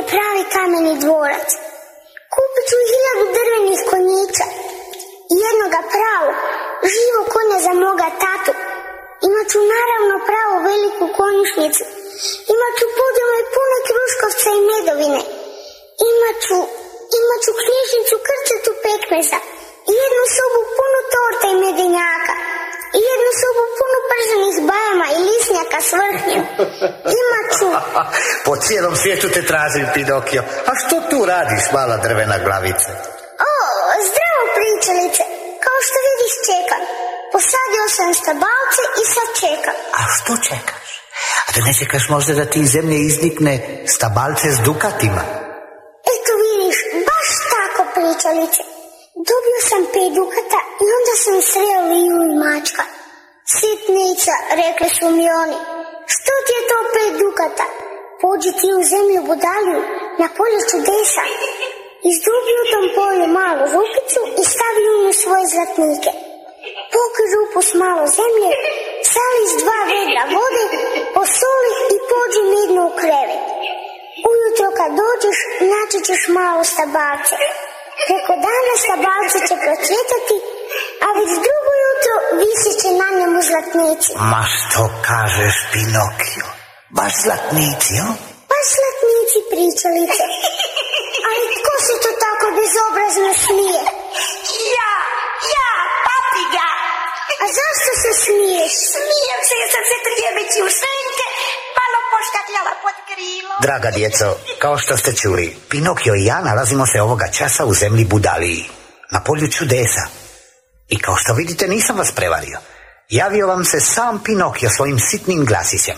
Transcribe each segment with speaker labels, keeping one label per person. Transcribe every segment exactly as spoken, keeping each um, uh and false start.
Speaker 1: pravi kameni dvorac. Kupit ću hiljadu drvenih konjića i jednoga pravog, živog konja za moga tatu. Imat ću naravno pravu veliku konjušnicu. Imat ću podrume pune kruškovca i medovine. Imat ću, imat ću knjižnicu krcetu pekmeza i jednu sobu punu torta i medenjaka. I jednu sobu punu prženih bajama i lisnjaka s vrhnjem. Imat ću...
Speaker 2: Po cijelom svijetu te tražim, Pinokio. A što tu radiš, mala drvena glavice?
Speaker 1: O, zdravo, pričalice. Kao što vidiš, čekam. Posadio sam stabalce i sad čekam.
Speaker 2: A što čekaš? A da ne čekaš možda da ti iz zemlje iznikne stabalce s dukatima?
Speaker 1: Eto vidiš, baš tako, pričalice. Dobio sam pet dukata i onda sam sreo Liju i mačka. Sitnica, rekli su mi oni. Što ti je to pet dukata? Pođi ti u zemlju Budaliju, na polje čudesa. Izdubi u tom polju malu rupicu i stavi u nju svoje zlatnike. Pokri rupu s malo zemlje, sali s dva vedra vode, posoli i pođi mirno u krevet. Ujutro kad dođeš, naći ćeš malo stabalce. Preko dana stabalce će procvjetati, a već drugo jutro visit će na njemu zlatnici.
Speaker 2: Ma što kažeš, Pinokio? Baš zlatnici, o?
Speaker 1: Baš zlatnici, pričalice. Ali tko se to tako bezobrazno smije?
Speaker 3: Ja, ja, papiga.
Speaker 1: A zašto se smiješ?
Speaker 3: Smijem se jer sam se trijemeći u senke, malo poškakljala pod krilo.
Speaker 2: Draga djeco, kao što ste čuli, Pinokio i ja nalazimo se ovoga časa u zemlji Budaliji, na polju čudesa. I kao što vidite, nisam vas prevario. Javio vam se sam Pinokio svojim sitnim glasićem.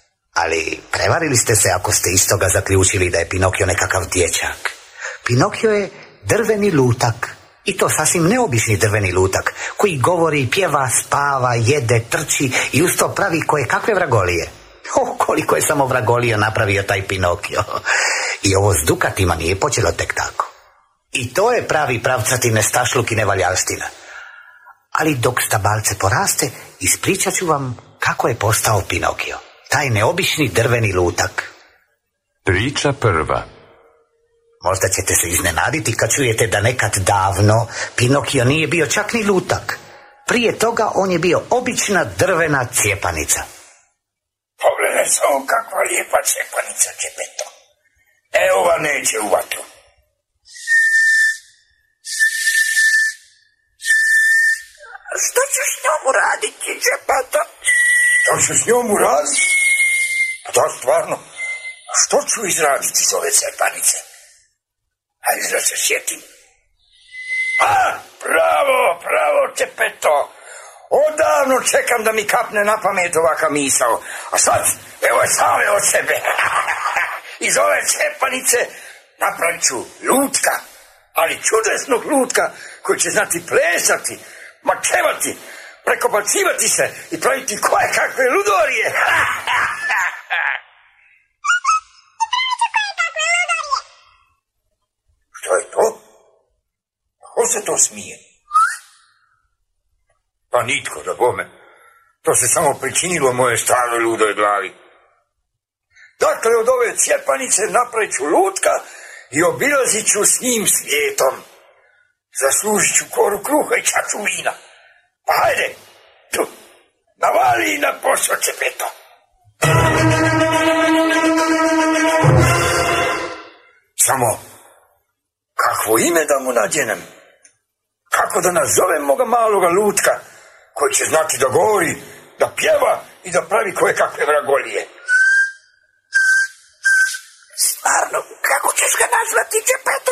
Speaker 2: Ali prevarili ste se ako ste iz toga zaključili da je Pinokio nekakav dječak. Pinokio je drveni lutak. I to sasvim neobični drveni lutak, koji govori, pjeva, spava, jede, trči i uz to pravi koje kakve vragolije. O, koliko je samo vragolio napravio taj Pinokio. I ovo s dukatima nije počelo tek tako. I to je pravi pravcati nestašluk i nevaljalština. Ali dok stabalce poraste, ispričat ću vam kako je postao Pinokio, taj neobični drveni lutak.
Speaker 4: Priča prva.
Speaker 2: Možda ćete se iznenaditi kad čujete da nekad davno Pinokio nije bio čak ni lutak. Prije toga on je bio obična drvena cijepanica.
Speaker 5: Pogledaj samo kakva lijepa cijepanica, Čepeto. Evo va neće u vatru.
Speaker 3: Što ću s njom uraditi, Čepeto?
Speaker 5: Što ću s njom uraditi? Da, stvarno. Što ću izraditi iz ove cijepanice? Hajde da se sjetim. A, bravo, bravo, Čepeto. Odavno čekam da mi kapne na pamet ovaka misao. A sad, evo je same od sebe. Iz ove cijepanice napravit ću lutka, ali čudesnog lutka koji će znati plesati, makevati, prekopacivati se i praviti koje kakve ludorije. Što je to? Ko se to smije? Pa nitko, da bome. To se samo pričinilo moje staroj ludoj glavi. Dakle, od ove cijepanice napravit ću lutka i obilazit ću s njim svijetom. Zaslužit ću koru kruha i čaču vina. Pa hajde, tu, navali na posao, Čepeto. Samo, kakvo ime da mu nadjenem? Kako da nazovem moga maloga lutka, koji će znati da govori, da pjeva i da pravi koje kakve vragolije?
Speaker 3: Stvarno, kako ćeš ga nazvati, Čepeto?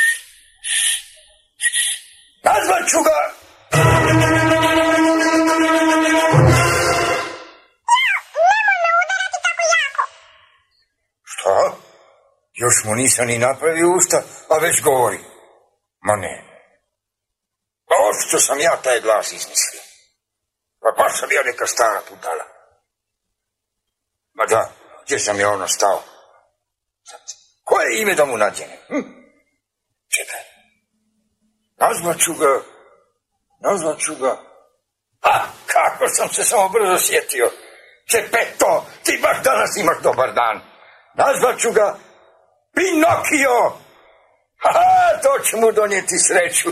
Speaker 5: Nazvat ću ga...
Speaker 1: Nemoj me udarati tako jako.
Speaker 5: Šta? Još mu nisam ni napravio usta, a već govori. Ma ne. Pa očito sam ja taj glas izmislio. Pa baš sam ja neka stara budala. Ma da, gdje sam ja ono stao? Koje ime da mu nadjenem? Hm? Čekaj. Nazvat ću ga... Nazvat ću ga... A, kako sam se samo brzo sjetio. Čepeto, ti baš danas imaš dobar dan. Nazvat ću ga Pinokio! Aha, to će mu donijeti sreću.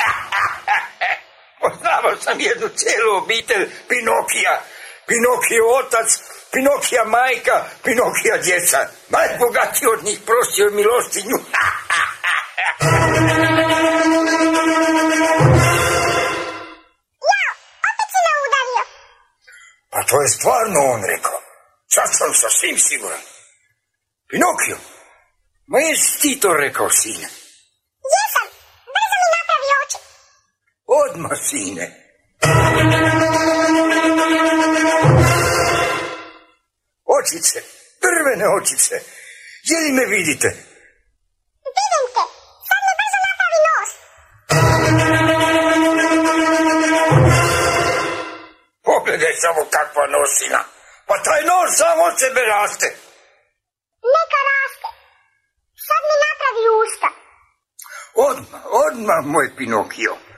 Speaker 5: Poznavao sam jednu cijelu obitelj Pinokija. Pinokio otac, Pinokija majka, Pinokija djeca. Najbogatiji od njih prosio milostinju.
Speaker 1: Ja, opet si me udario.
Speaker 5: Pa to je stvarno on rekao. Sad sam sasvim siguran. Pinokio, ma jesi ti to rekao, sine?
Speaker 1: Jesam, brzo mi napravi oči.
Speaker 5: Odmah, sine. Očice, drvene očice. Je li me vidite?
Speaker 1: Vidim te, sad mi brzo napravi nos.
Speaker 5: Pogledaj samo kakva nosina. Pa taj nos sam od sebe raste.
Speaker 1: Neka raste. Sad mi napravi usta.
Speaker 5: Odmah, odmah, moj Pinokio.